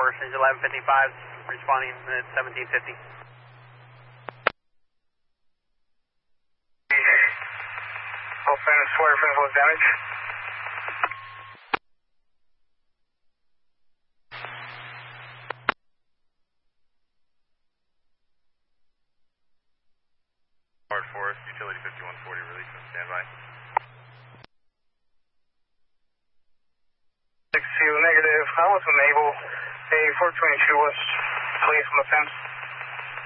Singe 1155, responding at 1750. Both fans, swear principal damage. Hard Forest, utility 5140, release and standby. 6-2 negative. I was unable. A 422 was placed on the fence.